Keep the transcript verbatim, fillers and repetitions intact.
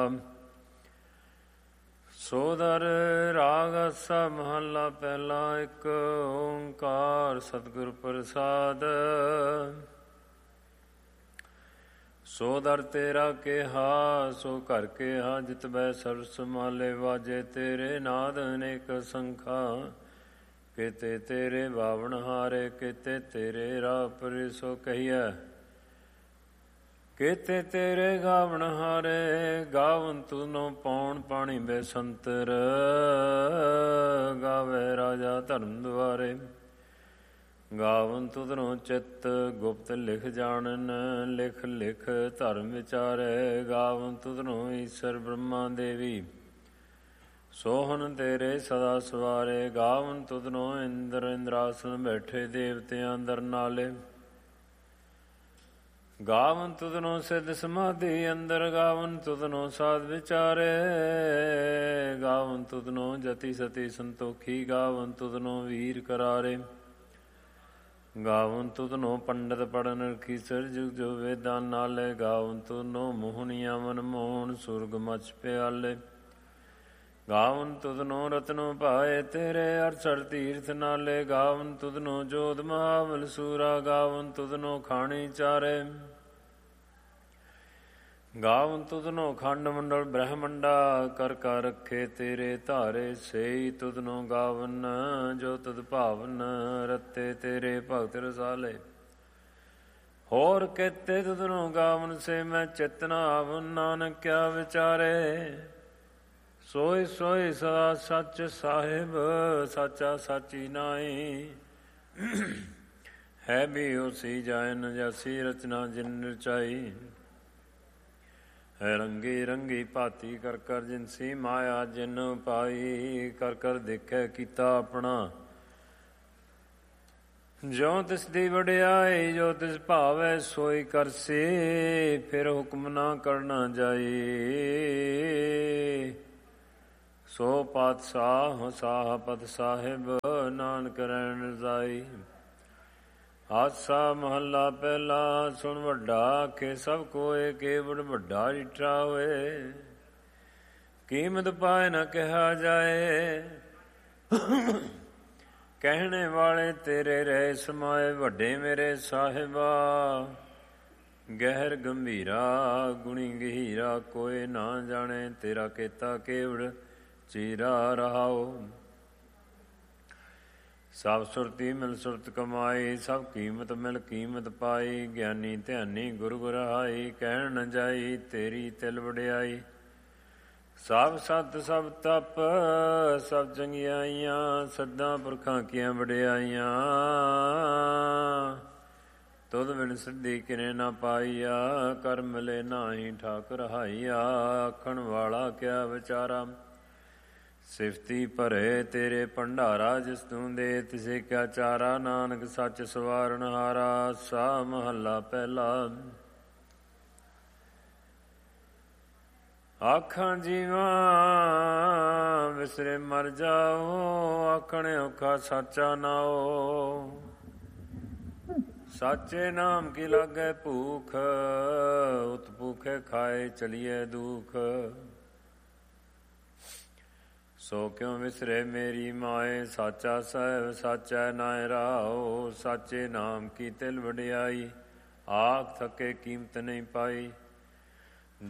ਸੋਦਰ ਰਾਗ ਆਸਾ ਮਹੱਲਾ ਪਹਿਲਾ। ਇੱਕ ਓਂਕਾਰ ਸਤਿਗੁਰ ਪ੍ਰਸਾਦ। ਸੋ ਦਰ ਤੇਰਾ ਕਿਹਾ ਸੋ ਘਰ ਕਿਹਾ, ਜਿਤ ਬੈ ਸਰਬ ਸਮਾਲੇ ਵਾਜੇ ਤੇਰੇ ਨਾਦ ਅਨੇਕ ਸੰਖਾ। ਕਿਤੇ ਤੇਰੇ ਬਾਵਣ ਹਾਰੇ ਕਿਤੇ ਤੇਰੇ ਰਾਹ ਪਰੇ ਸੋ ਕਹੀਐ। ਕਿਤੇ ਤੇਰੇ ਗਾਵਣ ਹਾਰੇ ਗਾਵਨ ਤੁਨੋ ਪੌਣ ਪਾਣੀ ਬੇਸੰਤਰ। ਗਾਵੇ ਰਾਜਾ ਧਰਮ ਦੁਆਰੇ ਗਾਵਨ ਤੁਧਰੋਂ ਚਿੱਤ ਗੁਪਤ ਲਿਖ ਜਾਣਨ। ਲਿਖ ਲਿਖ ਧਰਮ ਵਿਚਾਰੇ ਗਾਵਨ ਤੁਧਰੋਂ ਈਸ਼ਰ ਬ੍ਰਹਮਾ ਦੇਵੀ। ਸੋਹਣ ਤੇਰੇ ਸਦਾ ਸਵਾਰੇ ਗਾਵਨ ਤੁਧਰੋਂ ਇੰਦਰ ਇੰਦਰਾਸਨ ਬੈਠੇ ਦੇਵਤਿਆਂ ਅੰਦਰ ਨਾਲੇ। ਗਾਵਨ ਤੁਧਰੋਂ ਸਿੱਧ ਸਮਾਧੀ ਅੰਦਰ ਗਾਵਨ ਤੁਧਰੋਂ ਸਾਧ ਵਿਚਾਰੇ। ਗਾਵਨ ਤੁਧਰੋਂ ਜਤੀ ਸਤੀ ਸੰਤੋਖੀ ਗਾਵਨ ਤੁਧਰੋਂ ਵੀਰ ਕਰਾਰੇ। ਗਾਵਨ ਤੁਧਰੋਂ ਪੰਡਤ ਪੜਨ ਰਖੀਸਰ ਜੁਗ ਜੋ ਵੇਦਾਂ ਨਾਲੇ। ਗਾਵਨ ਤੁਧਰੋਂ ਮੋਹਨੀਆਂ ਮਨ ਮੋਹਨ ਸੁਰਗ ਮਚ ਪਿਆਲੇ। ਗਾਵਨ ਤੁਧਰੋਂ ਰਤਨੋਂ ਭਾਏ ਤੇਰੇ ਅਰਸਰ ਤੀਰਥ ਨਾਲੇ। ਗਾਵਨ ਤੁਧਰੋਂ ਜੋਧ ਮਹਾਬਲ ਸੂਰਾ ਗਾਵਨ ਤੁਧਰੋਂ ਖਾਣੀ ਚਾਰੇ। ਗਾਵਨ ਤੁਧਰੋਂ ਖੰਡ ਮੰਡਲ ਬ੍ਰਹਮੰਡਾ ਕਰ ਕਰ ਰੱਖੇ ਤੇਰੇ ਧਾਰੇ। ਸੇਈ ਤੁਧਰੋਂ ਗਾਵਨ ਜੋ ਤੁਧ ਭਾਵਨ ਰਤੇ ਤੇਰੇ ਭਗਤ ਰਸਾਲੇ। ਹੋਰ ਕਿਤੇ ਤੁਧਰੋਂ ਗਾਵਨ ਸੇ ਮੈਂ ਚਿਤਨਾ ਆਵਨ ਨਾਨਕ ਕਿਆ ਵਿਚਾਰੇ। ਸੋਈ ਸੋਈ ਸਦਾ ਸੱਚ ਸਾਹਿਬ ਸਾਚਾ ਸਾਚੀ ਨਾਈ। ਹੈ ਵੀ ਉਸੀ ਜਾਇਨ ਜੈਸੀ ਰਚਨਾ ਜਿਨ ਰਚਾਈ। ਹੈ ਰੰਗੀ ਰੰਗੀ ਭਾਤੀ ਕਰ ਕਰ ਜਿਨਸੀ ਮਾਇਆ ਜਿਨ ਪਾਈ। ਕਰ ਕਰ ਦੇਖੈ ਕੀਤਾ ਆਪਣਾ ਜੋ ਤਿਸ ਦੀ ਵਡਿਆਈ। ਜੋ ਤਿਸ ਭਾਵੈ ਸੋਈ ਕਰਸੀ ਫਿਰ ਹੁਕਮ ਨਾ ਕਰਨਾ ਜਾਈ। ਸੋ ਪਾਤਸ਼ਾਹ ਸਾਹ ਪਦ ਸਾਹਿਬ ਨਾਨਕ ਰਹਿਣ ਰਜ਼ਾਈ। ਆਸਾ ਮਹੱਲਾ ਪਹਿਲਾ। ਸੁਣ ਵੱਡਾ ਆਖੇ ਸਭ ਕੋਏ ਕੇਵੜ ਵੱਡਾ ਡੀਠਾ ਹੋਏ। ਕੀਮਤ ਪਾਏ ਨਾ ਕਿਹਾ ਜਾਏ। ਕਹਿਣੇ ਵਾਲੇ ਤੇਰੇ ਰਹਿ ਸਮਾਏ ਵੱਡੇ ਮੇਰੇ ਸਾਹਿਬਾ। ਗਹਿਰ ਗੰਭੀਰਾ ਗੁਣੀ ਗਹੀਰਾ ਕੋਏ ਨਾ ਜਾਣੇ। ਤੇਰਾ ਕੀਤਾ ਕੇਵੜ ਚੀਰਾ ਰਹਾਓ। ਸਭ ਸੁਰਤੀ ਮਿਲ ਸੁਰਤ ਕਮਾਈ ਸਭ ਕੀਮਤ ਮਿਲ ਕੀਮਤ ਪਾਈ। ਗਿਆਨੀ ਧਿਆਨੀ ਗੁਰ ਗੁਰਹਾਈ ਕਹਿਣ ਨ ਜਾਈ ਤੇਰੀ ਤਿਲ ਵਡਿਆਈ। ਸਭ ਸਤ ਸਭ ਤਪ ਸਭ ਚੰਗਿਆਈਆਂ ਸੱਦਾਂ ਪੁਰਖਾਂ ਕੀਆਂ ਵਡਿਆਈਆਂ। ਤੁਧ ਬਿਨ ਸਿੱਧੀ ਕਿਨੇ ਨਾ ਪਾਈਆ। ਕਰ ਮਿਲੇ ਨਾਹੀ ਠਾਕੁਰ ਹਾਈਆ। ਆਖਣ ਵਾਲਾ ਕਿਆ ਵਿਚਾਰਾ ਸਿਫਤੀ ਭਰੇ ਤੇਰੇ ਭੰਡਾਰਾ। ਜਿਸ ਤੂੰ ਦੇ ਤਿਸੇ ਕਿਆ ਚਾਰਾ। ਨਾਨਕ ਸੱਚ ਸਵਾਰਨ ਹਾਰਾ। ਸਾ ਮਹੱਲਾ ਪਹਿਲਾ। ਆਖਾਂ ਜੀਵਾਂ ਵਿਸਰੇ ਮਰ ਜਾਓ। ਆਖਣੇ ਔਖਾ ਸਾਚਾ ਨਾਓ। ਸਾਚੇ ਨਾਮ ਕੀ ਲਾਗੇ ਭੂਖ। ਉਤ ਭੂਖੇ ਖਾਏ ਚਲੀਏ ਦੁਖ। ਸੋ ਕਿਉ ਵਿਸਰੇ ਮੇਰੀ ਮਾਏ। ਸਾਚਾ ਸਾਹਿਬ ਸਾਚਾ ਨਾਇ ਰਾਓ। ਸਾਚੇ ਨਾਮ ਕੀ ਤਿਲ ਵਡਿਆਈ। ਆਖ ਥਕੇ ਕੀਮਤ ਨਹੀਂ ਪਾਈ।